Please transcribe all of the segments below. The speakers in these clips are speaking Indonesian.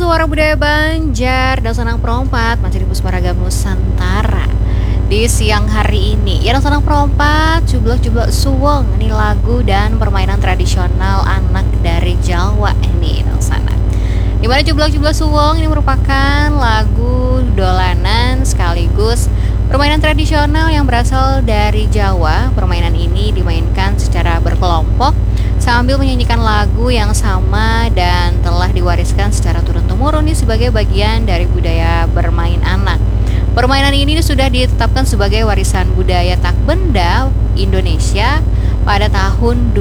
Suara Budaya Banjar dan Sanang Perompat masih di Pusparagam Nusantara di siang hari ini. Ya, dan Sanang Perompat, Cublok-Cublok Suwong, ini lagu dan permainan tradisional anak dari Jawa ini, dan sana. Dimana Cublok-Cublok Suwong ini merupakan lagu dolanan sekaligus permainan tradisional yang berasal dari Jawa. Permainan ini dimainkan secara berkelompok sambil menyanyikan lagu yang sama dan telah diwariskan secara turun-temurun sebagai bagian dari budaya bermain anak. Permainan ini sudah ditetapkan sebagai warisan budaya tak benda Indonesia pada tahun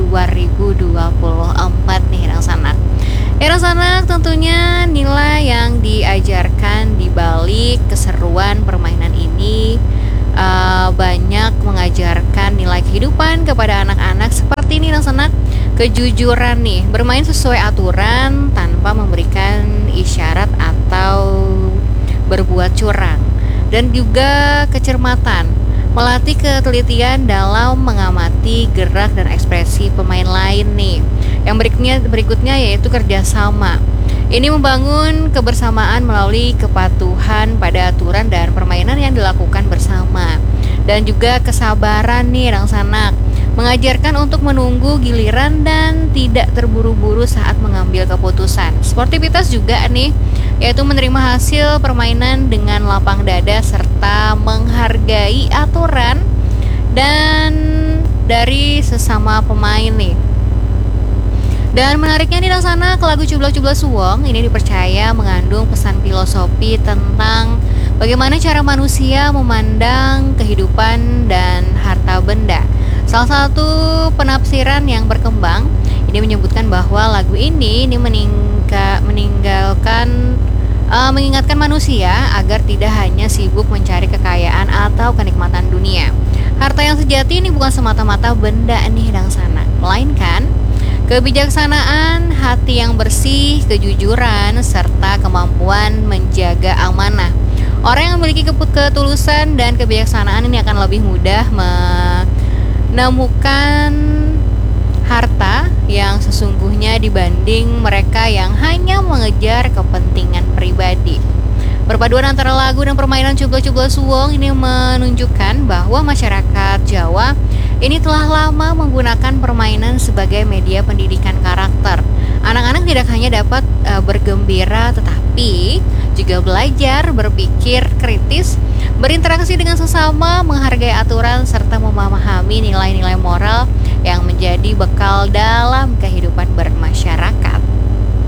2024 nih, anak-anak. Anak-anak, tentunya nilai yang diajarkan di balik keseruan permainan ini banyak mengajarkan nilai kehidupan kepada anak-anak seperti ini, anak-anak. Kejujuran nih, bermain sesuai aturan tanpa memberikan isyarat atau berbuat curang, dan juga kecermatan, melatih ketelitian dalam mengamati gerak dan ekspresi pemain lain nih. Yang berikutnya yaitu kerjasama. Ini membangun kebersamaan melalui kepatuhan pada aturan dan permainan yang dilakukan bersama, dan juga kesabaran nih, anak-anak. Mengajarkan untuk menunggu giliran dan tidak terburu-buru saat mengambil keputusan. Sportivitas juga nih, yaitu menerima hasil permainan dengan lapang dada serta menghargai aturan dan dari sesama pemain nih. Dan menariknya nih, sana lagu Cublok-Cublok Suwong ini dipercaya mengandung pesan filosofi tentang bagaimana cara manusia memandang kehidupan dan harta benda. Salah satu penafsiran yang berkembang ini menyebutkan bahwa lagu ini mengingatkan manusia agar tidak hanya sibuk mencari kekayaan atau kenikmatan dunia. Harta yang sejati ini bukan semata-mata benda nih, dan sana, melainkan kebijaksanaan, hati yang bersih, kejujuran, serta kemampuan menjaga amanah. Orang yang memiliki ketulusan dan kebijaksanaan ini akan lebih mudah menemukan harta yang sesungguhnya dibanding mereka yang hanya mengejar kepentingan pribadi. Perpaduan antara lagu dan permainan Cublok-Cublok Suwong ini menunjukkan bahwa masyarakat Jawa ini telah lama menggunakan permainan sebagai media pendidikan karakter. Anak-anak tidak hanya dapat bergembira, tetapi juga belajar berpikir kritis, berinteraksi dengan sesama, menghargai aturan, serta memahami nilai-nilai moral yang menjadi bekal dalam kehidupan bermasyarakat.